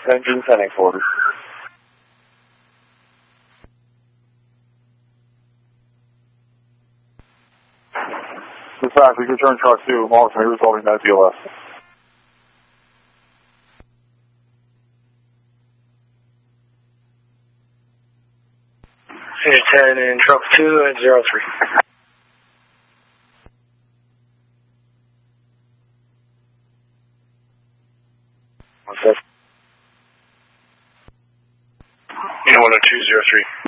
Engine sending quarters. Dispatch, we can return truck 2, Mulligan, resolving that DLS. Unit 10 in truck 2 at 03. Unit 10203.